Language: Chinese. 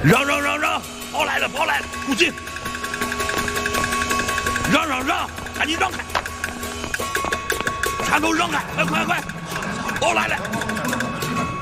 让！跑来了，不进！让！赶紧让开！船头让开！快！跑来了！